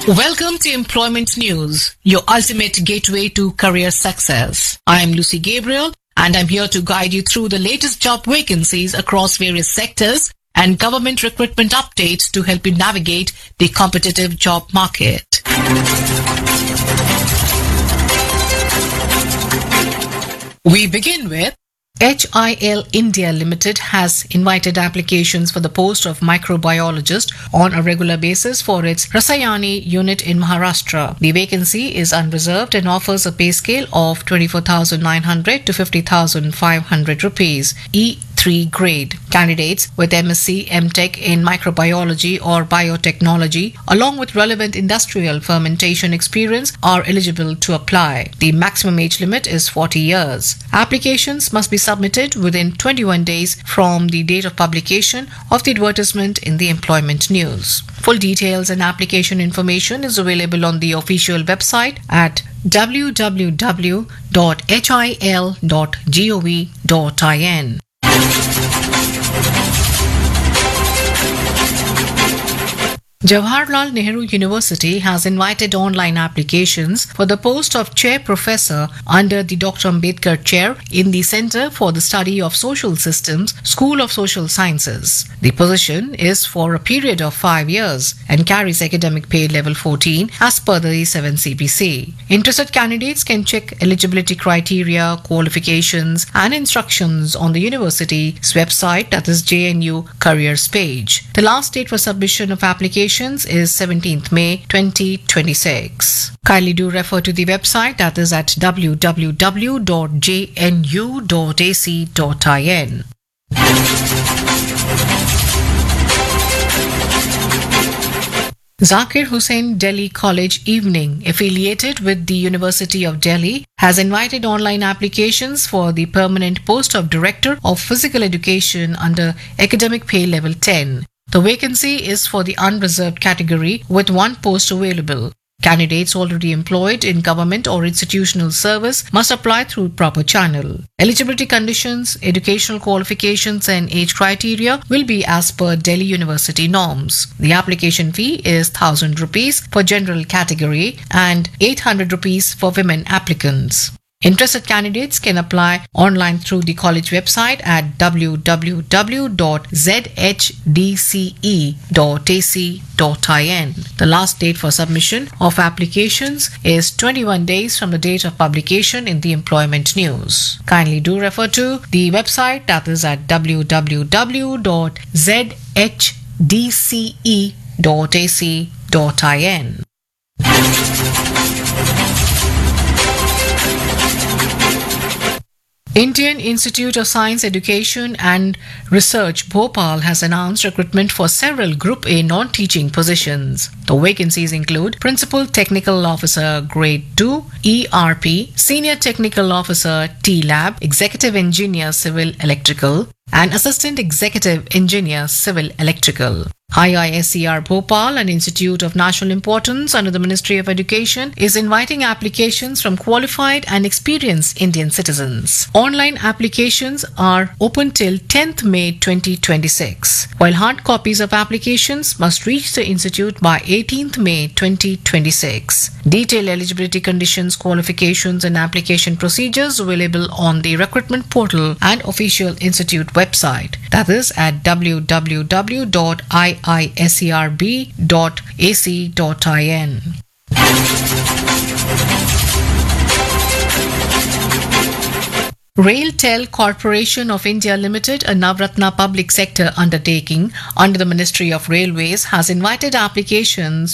Welcome to Employment News, your ultimate gateway to career success. I am Lucy Gabriel, and I'm here to guide you through the latest job vacancies across various sectors and government recruitment updates to help you navigate the competitive job market. We begin with HIL India Limited has invited applications for the post of microbiologist on a regular basis for its Rasayani unit in Maharashtra. The vacancy is unreserved and offers a pay scale of 24,900 to 50,500 rupees. E3 grade. Candidates with MSc, MTech in microbiology or biotechnology, along with relevant industrial fermentation experience, are eligible to apply. The maximum age limit is 40 years. Applications must be submitted within 21 days from the date of publication of the advertisement in the Employment News. Full details and application information is available on the official website at www.hil.gov.in. Jawaharlal Nehru University has invited online applications for the post of chair professor under the Dr. Ambedkar Chair in the Center for the Study of Social Systems, School of Social Sciences. The position is for a period of 5 years and carries academic pay level 14 as per the 7 CPC. Interested candidates can check eligibility criteria, qualifications and instructions on the university's website, that is JNU Careers page. The last date for submission of applications is 17th May 2026. Kindly do refer to the website, that is at www.jnu.ac.in. Zakir Hussain Delhi College Evening, affiliated with the University of Delhi, has invited online applications for the permanent post of Director of Physical Education under Academic Pay Level 10. The vacancy is for the unreserved category with one post available. Candidates already employed in government or institutional service must apply through proper channel. Eligibility conditions, educational qualifications and age criteria will be as per Delhi University norms. The application fee is 1,000 rupees for general category and 800 rupees for women applicants. Interested candidates can apply online through the college website at www.zhdce.ac.in. The last date for submission of applications is 21 days from the date of publication in the Employment News. Kindly do refer to the website, that is at www.zhdce.ac.in. Indian Institute of Science Education and Research Bhopal has announced recruitment for several Group A non-teaching positions. The vacancies include Principal Technical Officer Grade 2, ERP, Senior Technical Officer T-Lab, Executive Engineer Civil Electrical, and Assistant Executive Engineer Civil Electrical. IISER Bhopal, an institute of national importance under the Ministry of Education, is inviting applications from qualified and experienced Indian citizens. Online applications are open till 10th May 2026, while hard copies of applications must reach the institute by 18th May 2026. Detailed eligibility conditions, qualifications and application procedures available on the recruitment portal and official institute website, that is at www.iiserb.ac.in. RailTel Corporation of India Limited, a Navratna public sector undertaking under the Ministry of Railways, has invited applications